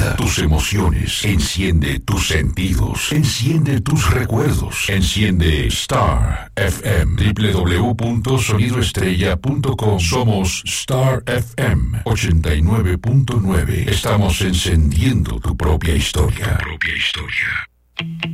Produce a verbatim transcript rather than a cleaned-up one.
vida tus emociones, enciende tus sentidos, enciende tus recuerdos, enciende Star F M, doble u doble u doble u punto sonido estrella punto com. Somos Star F M ochenta y nueve punto nueve. Estamos encendiendo tu propia historia. Tu propia historia.